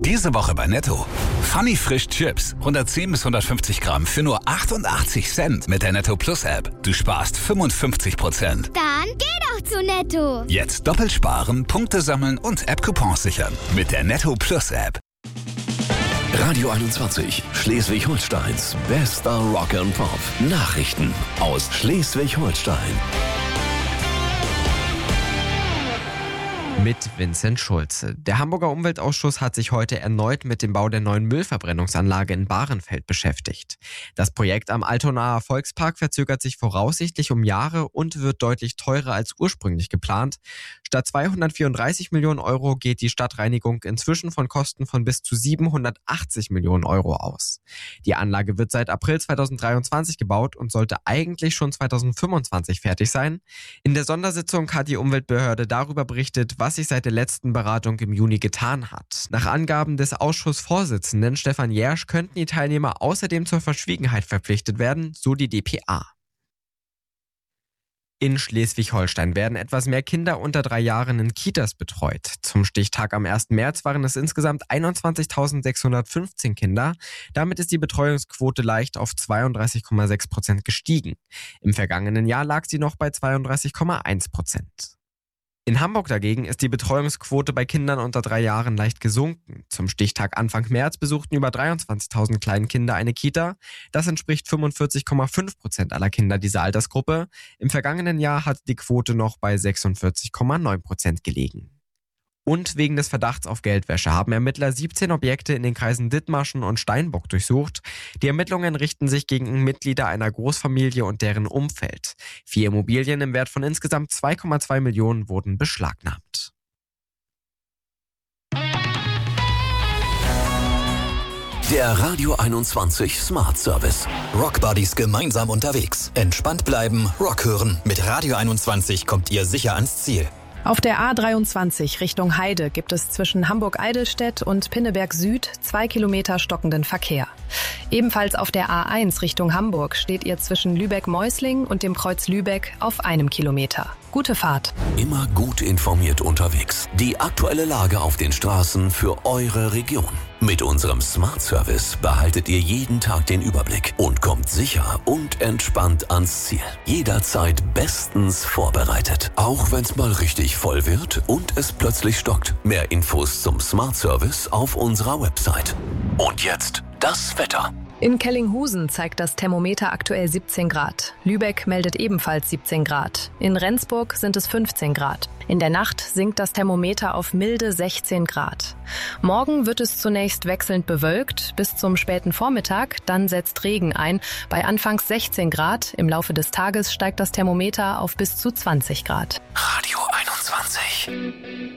Diese Woche bei Netto. Funny Frisch Chips. 110 bis 150 Gramm für nur 88 Cent mit der Netto Plus App. Du sparst 55%. Dann geh doch zu Netto. Jetzt doppelt sparen, Punkte sammeln und App-Coupons sichern. Mit der Netto Plus App. Radio 21, Schleswig-Holsteins bester Rock and Pop. Nachrichten aus Schleswig-Holstein. Mit Vincent Schulze. Der Hamburger Umweltausschuss hat sich heute erneut mit dem Bau der neuen Müllverbrennungsanlage in Bahrenfeld beschäftigt. Das Projekt am Altonaer Volkspark verzögert sich voraussichtlich um Jahre und wird deutlich teurer als ursprünglich geplant. Statt 234 Millionen Euro geht die Stadtreinigung inzwischen von Kosten von bis zu 780 Millionen Euro aus. Die Anlage wird seit April 2023 gebaut und sollte eigentlich schon 2025 fertig sein. In der Sondersitzung hat die Umweltbehörde darüber berichtet, was sich seit der letzten Beratung im Juni getan hat. Nach Angaben des Ausschussvorsitzenden Stefan Jersch könnten die Teilnehmer außerdem zur Verschwiegenheit verpflichtet werden, so die dpa. In Schleswig-Holstein werden etwas mehr Kinder unter 3 Jahren in Kitas betreut. Zum Stichtag am 1. März waren es insgesamt 21.615 Kinder. Damit ist die Betreuungsquote leicht auf 32,6% gestiegen. Im vergangenen Jahr lag sie noch bei 32,1%. In Hamburg dagegen ist die Betreuungsquote bei Kindern unter 3 Jahren leicht gesunken. Zum Stichtag Anfang März besuchten über 23.000 Kleinkinder eine Kita. Das entspricht 45,5% aller Kinder dieser Altersgruppe. Im vergangenen Jahr hat die Quote noch bei 46,9% gelegen. Und wegen des Verdachts auf Geldwäsche haben Ermittler 17 Objekte in den Kreisen Dithmarschen und Steinbock durchsucht. Die Ermittlungen richten sich gegen Mitglieder einer Großfamilie und deren Umfeld. 4 Immobilien im Wert von insgesamt 2,2 Millionen wurden beschlagnahmt. Der Radio 21 Smart Service. Rockbuddies gemeinsam unterwegs. Entspannt bleiben, Rock hören. Mit Radio 21 kommt ihr sicher ans Ziel. Auf der A23 Richtung Heide gibt es zwischen Hamburg-Eidelstedt und Pinneberg Süd 2 Kilometer stockenden Verkehr. Ebenfalls auf der A1 Richtung Hamburg steht ihr zwischen Lübeck-Meusling und dem Kreuz Lübeck auf 1 Kilometer. Gute Fahrt. Immer gut informiert unterwegs. Die aktuelle Lage auf den Straßen für eure Region. Mit unserem Smart Service behaltet ihr jeden Tag den Überblick und kommt sicher und entspannt ans Ziel. Jederzeit bestens vorbereitet. Auch wenn es mal richtig voll wird und es plötzlich stockt. Mehr Infos zum Smart Service auf unserer Website. Und jetzt das Wetter. In Kellinghusen zeigt das Thermometer aktuell 17 Grad. Lübeck meldet ebenfalls 17 Grad. In Rendsburg sind es 15 Grad. In der Nacht sinkt das Thermometer auf milde 16 Grad. Morgen wird es zunächst wechselnd bewölkt bis zum späten Vormittag, dann setzt Regen ein. Bei anfangs 16 Grad, im Laufe des Tages steigt das Thermometer auf bis zu 20 Grad. Radio 21.